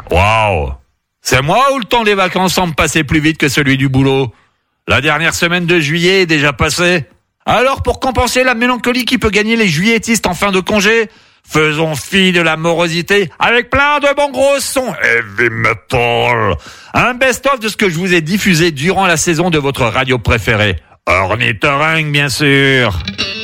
Waouh! C'est moi ou le temps des vacances semble passer plus vite que celui du boulot? La dernière semaine de juillet est déjà passée. Alors pour compenser la mélancolie qui peut gagner les juilletistes en fin de congé, faisons fi de la morosité avec plein de bons gros sons heavy metal. Un best-of de ce que je vous ai diffusé durant la saison de votre radio préférée. Ornithorynque, bien sûr.